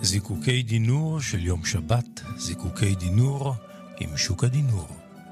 זיקוקי דינור של יום שבת, זיקוקי דינור עם שוק הדינור.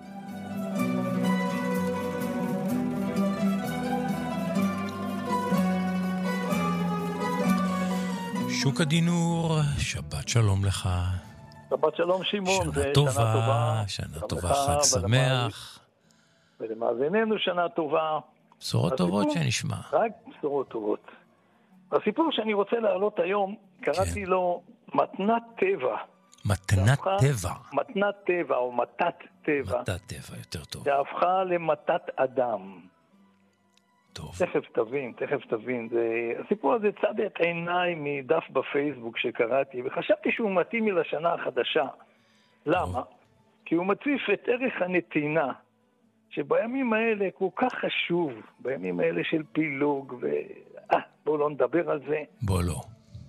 שוק הדינור, שבת שלום לך. שבת שלום שמעון, שנה טובה, שנה טובה, חג שמח. ולמאזיננו שנה טובה. בשורות טובות שנשמע. רק בשורות טובות. הסיפור שאני רוצה להעלות היום, קראתי לו מתנת טבע. מתנת טבע. מתנת טבע או מתת טבע. מתת טבע, יותר טוב. שהפכה למתת אדם. טוב. תכף תבין. הסיפור הזה צד את עיניי מדף בפייסבוק שקראתי, וחשבתי שהוא מתאים לי לשנה החדשה. למה? כי הוא מציף את ערך הנתינה, שבימים האלה כל כך חשוב, בימים האלה של פילוג, בואו לא נדבר על זה. בואו לא.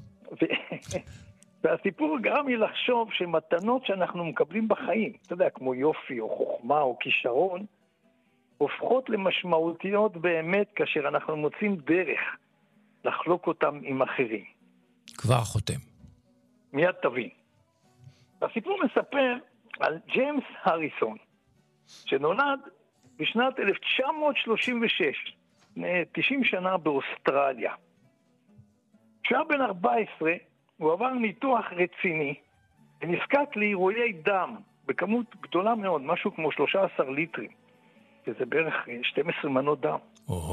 והסיפור גרם לי לחשוב שמתנות שאנחנו מקבלים בחיים, אתה יודע, כמו יופי או חוכמה או כישרון, הופכות למשמעותיות באמת כאשר אנחנו מוצאים דרך לחלוק אותם עם אחרים. כבר חותם. מיד תבין. הסיפור מספר על ג'יימס הריסון, שנולד בשנת 1936, 90 שנה באוסטרליה. כשהיה בן 14, הוא עבר ניתוח רציני, ונזקק לאירועי דם בכמות גדולה מאוד, משהו כמו 13 ליטרים. שזה בערך 12 מנות דם.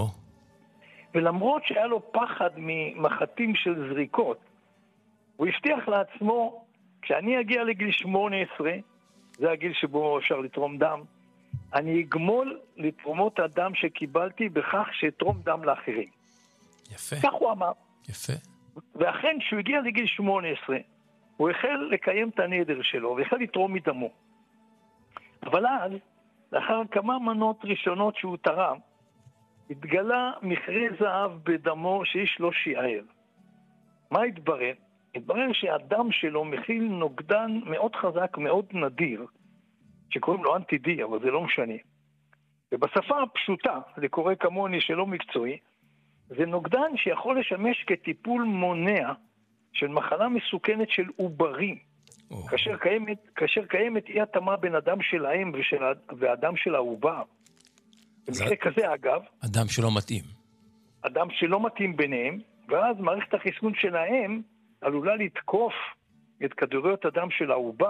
ולמרות שהיה לו פחד ממחטים של זריקות, הוא הבטיח לעצמו, כשאני אגיע לגיל 18, זה הגיל שבו אפשר לתרום דם, אני אגמול לתרומות הדם שקיבלתי בכך שתרום דם לאחרים. יפה. כך הוא אמר. יפה. ואכן, כשהוא הגיע לגיל 18, הוא החל לקיים את הנדר שלו, והחל לתרום מדמו. אבל אז, לאחר כמה מנות ראשונות שהוא תרם, התגלה מכרה זהב בדמו שאיש לא שיער. מה התברר? התברר שהדם שלו מכיל נוגדן מאוד חזק, מאוד נדיר, שקוראים לו אנטי-די, אבל זה לא משנה. ובשפה הפשוטה, זה קורה כמוני שלא מקצועי, זה נוגדן שיכול לשמש כטיפול מונע של מחלה מסוכנת של עוברים. כאשר קיימת אי התאמה בין אדם של האם ואדם של העובר. במקרה כזה אגב, אדם שלא מתאים. אדם שלא מתאים ביניהם, ואז מערכת החיסון של האם עלולה לתקוף את כדוריות הדם של העובר.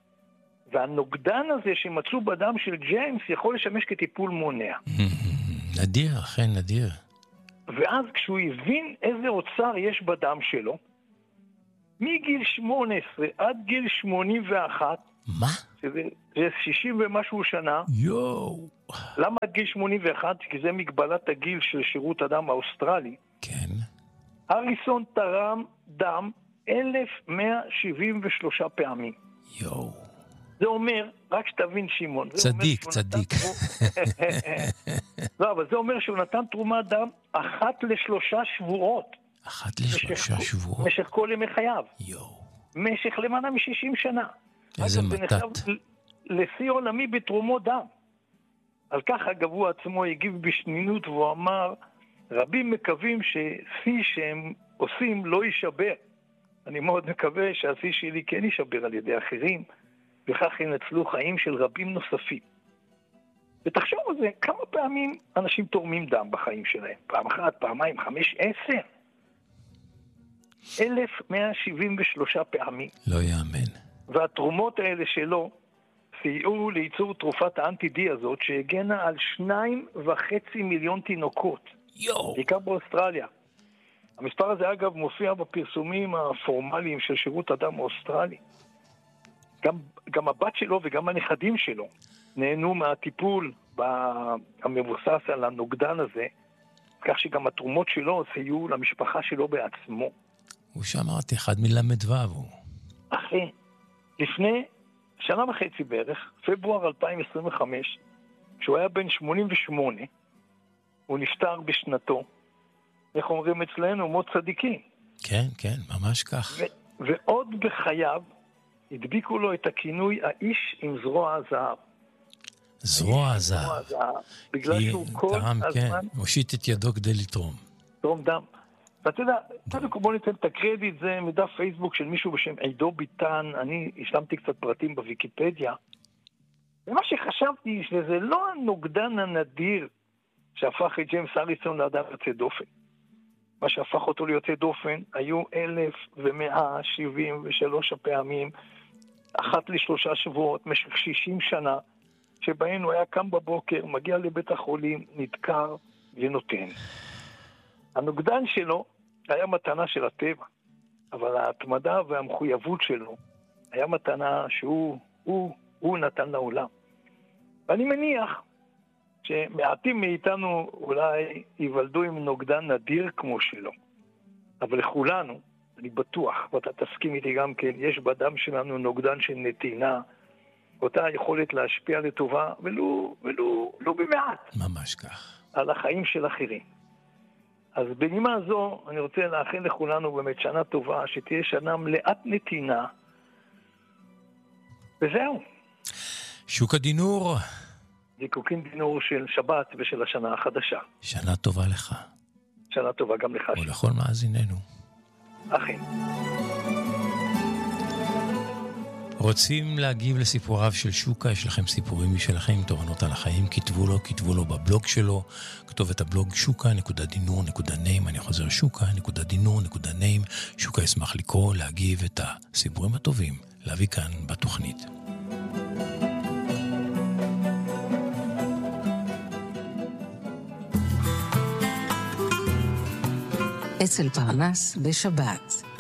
והנוגדן הזה שמצאו בדם של ג'יימס יכול לשמש כטיפול מונע. נדיר, אכן נדיר. ואז כשהוא הבין איזה אוצר יש בדם שלו, מגיל 18 עד גיל 81, מה? שזה 60 ומשהו שנה. יואו. למה עד גיל 81? כי זה מגבלת הגיל של שירות הדם האוסטרלי. כן. הריסון תרם דם 1,173 פעמים. יואו. זה אומר, רק שתבין שמעון. צדיק. לא, אבל זה אומר שהוא נתן תרומת דם 1 ל3 שבועות. 1 ל3 שבועות? במשך כל ימי חייו. יואו. במשך למעלה מ-60 שנה. איזה מתת. לשיא עולמי בתרומות דם. על כך אגב הוא עצמו הגיב בשנינות והוא אמר, רבים מקווים ששיא שהם עושים לא יישבר. אני מאוד מקווה שהשיא שלי כן יישבר על ידי אחרים, וכך ינצלו חיים של רבים נוספים. ותחשוב על זה, כמה פעמים אנשים תורמים דם בחיים שלהם? פעם אחת, פעמיים, 5, 10? 1,173 פעמים. לא יאמן. והתרומות האלה שלו סייעו לייצור תרופת האנטי-די הזאת, שהגנה על 2.5 מיליון תינוקות. יואו. בעיקר באוסטרליה. המספר הזה אגב מופיע בפרסומים הפורמליים של שירות הדם האוסטרלי. גם הבת שלו וגם הנכדים שלו נהנו מהטיפול המבוסס על הנוגדן הזה, כך שגם התרומות שלו סייעו למשפחה שלו בעצמו. הוא שאמרתי, אחד מלמדו הוא. אחרי, לפני שנה וחצי בערך, פברואר 2025, כשהוא היה בן 88, הוא נפטר בשנתו. איך אומרים אצלנו? מות צדיקים. כן, כן, ממש כך. ועוד בחייו, הדביקו לו את הכינוי האיש עם זרוע הזהב. זרוע הזהב. בגלל שהוא כל הזמן... כן, מושיט את ידו כדי לתרום. תרום דם. ואתה יודע, בוא ניתן את הקרדיט, זה מדף פייסבוק של מישהו בשם עידו ביטן, אני השלמתי קצת פרטים בוויקיפדיה, ומה שחשבתי שזה לא הנוגדן הנדיר שהפך את ג'יימס אריסון לאדם יוצא דופן. מה שהפך אותו ליוצא דופן היו 1173 הפעמים, אחת ל3 שבועות, משך 60 שנה, שבהן הוא היה קם בבוקר, מגיע לבית החולים, נדקר ונותן. הנוגדן שלו היה מתנה של הטבע, אבל ההתמדה והמחויבות שלו היה מתנה שהוא נתן לעולם. ואני מניח שמעטים מאיתנו אולי ייוולדו עם נוגדן נדיר כמו שלו. אבל לכולנו, אני בטוח, ואתה תסכים איתי גם כן, יש בדם שלנו נוגדן של נתינה, אותה יכולת להשפיע לטובה, ולא במעט. ממש כך. על החיים של אחרים. אז בנימה זו, אני רוצה לאחל לכולנו באמת שנה טובה, שתהיה שנה מלאת נתינה, וזהו. שוקה דינור. זיקוקין דינור של שבת ושל השנה החדשה. שנה טובה לך. שנה טובה גם לך. ולכל מאזיננו. אחים. רוצים להגיב לסיפוריו של שוקה? יש לכם סיפורים משלכם, תובנות על החיים, כתבו לו בבלוג שלו, כתוב את הבלוג שוקה.דינור.name, אני חוזר שוקה.דינור.name, שוקה ישמח לקרוא, להגיב את הסיפורים הטובים, להביא כאן בתוכנית. אצל פרנס בשבת.